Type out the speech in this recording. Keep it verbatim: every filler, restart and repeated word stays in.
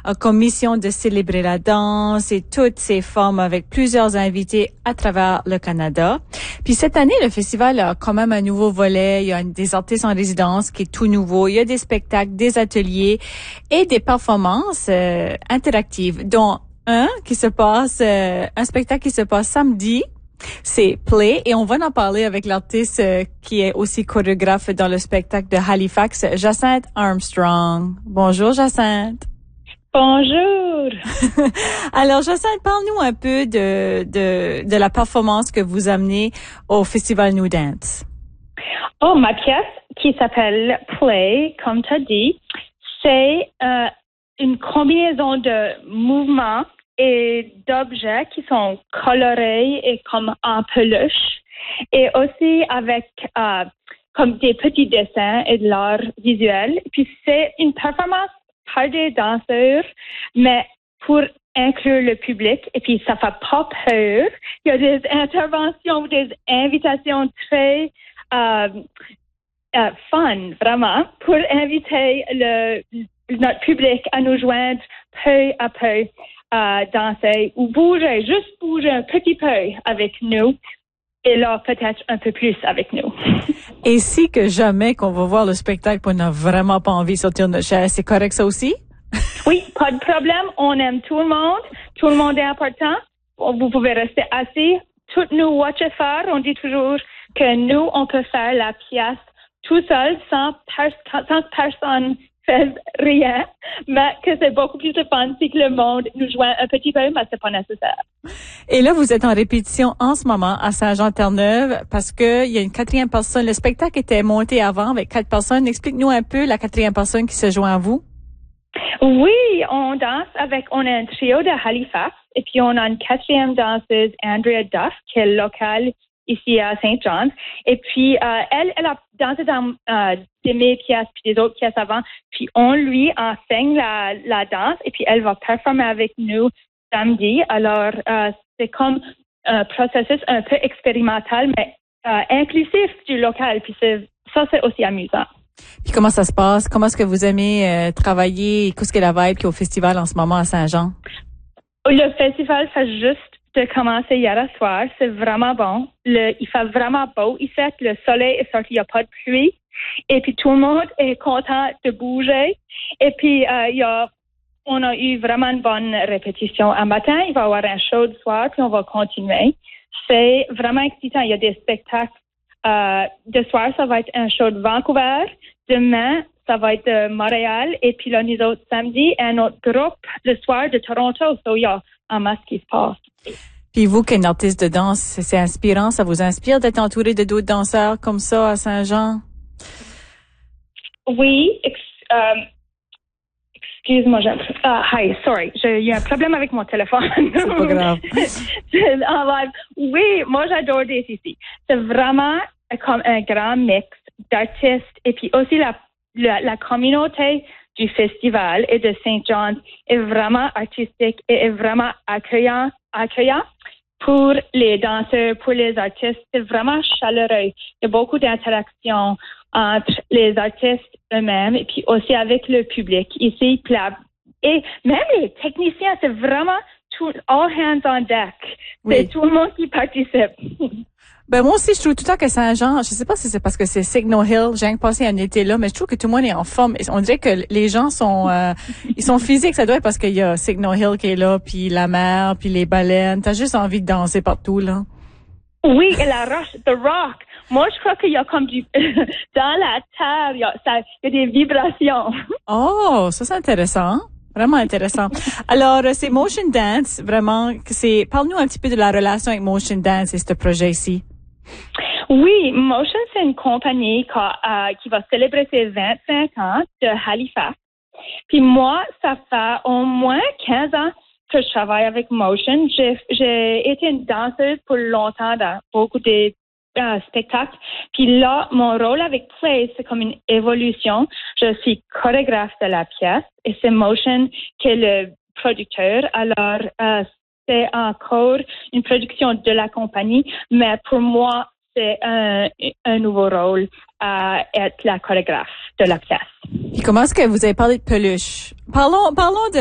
a comme mission de célébrer la danse et toutes ses formes avec plusieurs invités à travers le Canada. Puis cette année, le festival a quand même un nouveau volet. Il y a des artistes en résidence qui est tout nouveau. Il y a des spectacles, des ateliers et des performances euh, interactives, dont un qui se passe, euh, un spectacle qui se passe samedi. C'est Play et on va en parler avec l'artiste euh, qui est aussi chorégraphe dans le spectacle de Halifax, Jacinthe Armstrong. Bonjour Jacinthe. Bonjour. Alors Jacinthe, parle-nous un peu de, de de la performance que vous amenez au Festival New Dance. Oh, ma pièce qui s'appelle Play, comme tu as dit, c'est euh, une combinaison de mouvements et d'objets qui sont colorés et comme en peluche, et aussi avec euh, comme des petits dessins et de l'art visuel. Puis c'est une performance par des danseurs, mais pour inclure le public, et puis ça fait pas peur. Il y a des interventions, des invitations très euh, euh, fun, vraiment, pour inviter le, notre public à nous joindre peu à peu. À danser ou bouger, juste bouger un petit peu avec nous et là peut-être un peu plus avec nous. Et si que jamais qu'on va voir le spectacle on n'a vraiment pas envie de sortir de notre chaise, c'est correct ça aussi? Oui, pas de problème. On aime tout le monde. Tout le monde est important. Vous pouvez rester assis. Toutes nous watcher faire. On dit toujours que nous, on peut faire la pièce tout seul sans, pers- sans personne fait rien, mais que c'est beaucoup plus de fun si que le monde nous joint un petit peu, mais c'est pas nécessaire. Et là, vous êtes en répétition en ce moment à Saint-Jean-Terre-Neuve parce que il y a une quatrième personne. Le spectacle était monté avant avec quatre personnes. Explique-nous un peu la quatrième personne qui se joint à vous. Oui, on danse avec, on a un trio de Halifax et puis on a une quatrième danseuse, Andrea Duff, qui est locale ici à Saint John's. Et puis, euh, elle, elle a dansé dans euh, des mes pièces puis des autres pièces avant. Puis, on lui enseigne la, la danse et puis elle va performer avec nous samedi. Alors, euh, c'est comme un processus un peu expérimental, mais euh, inclusif du local. Puis, c'est, ça, c'est aussi amusant. Puis, comment ça se passe? Comment est-ce que vous aimez euh, travailler? Qu'est-ce que la vibe qui est au festival en ce moment à Saint-Jean? Le festival fait juste de commencer hier soir. C'est vraiment bon. Le, il fait vraiment beau. Il fait que le soleil est sorti. Il n'y a pas de pluie. Et puis, tout le monde est content de bouger. Et puis, euh, il y a, on a eu vraiment une bonne répétition. Un matin, il va y avoir un show de soir, puis on va continuer. C'est vraiment excitant. Il y a des spectacles. Euh, de soir, ça va être un show de Vancouver. Demain, ça va être de Montréal. Et puis là, nous autres, samedi, un autre groupe le soir de Toronto. So, il y a un masse qui se passe. Puis vous, qui êtes une artiste de danse, c'est inspirant, ça vous inspire d'être entouré de d'autres danseurs comme ça à Saint-Jean? Oui, ex- euh, excuse-moi, j'ai, uh, hi, sorry, j'ai eu un problème avec mon téléphone. C'est pas grave. En live. Oui, moi j'adore d'être ici. C'est vraiment comme un grand mix d'artistes et puis aussi la, la, la communauté du festival et de Saint John's est vraiment artistique et est vraiment accueillant, accueillant pour les danseurs, pour les artistes. C'est vraiment chaleureux. Il y a beaucoup d'interactions entre les artistes eux-mêmes et puis aussi avec le public ici. Et même les techniciens, c'est vraiment tout, all hands on deck. Oui. C'est tout le monde qui participe. Ben moi aussi, je trouve tout le temps que Saint-Jean, je sais pas si c'est parce que c'est Signal Hill, j'ai rien passé un été là, mais je trouve que tout le monde est en forme. On dirait que les gens sont euh, ils sont physiques, ça doit être parce qu'il y a Signal Hill qui est là, puis la mer, puis les baleines. T'as juste envie de danser partout, là. Oui, et la roche, the rock. Moi, je crois qu'il y a comme du... dans la terre, il y a, ça, il y a des vibrations. Oh, ça c'est intéressant. Vraiment intéressant. Alors, c'est Motion Dance, vraiment. C'est, parle-nous un petit peu de la relation avec Motion Dance et ce projet ici. Oui, Motion, c'est une compagnie qui, euh, qui va célébrer ses vingt-cinq ans de Halifax. Puis moi, ça fait au moins quinze ans que je travaille avec Motion. J'ai, j'ai été une danseuse pour longtemps dans beaucoup de euh, spectacles. Puis là, mon rôle avec Play, c'est comme une évolution. Je suis chorégraphe de la pièce et c'est Motion qui est le producteur. Alors, euh, c'est encore une production de la compagnie, mais pour moi, c'est un, un nouveau rôle à être la chorégraphe de la pièce. Et comment est-ce que vous avez parlé de peluche? Parlons, parlons de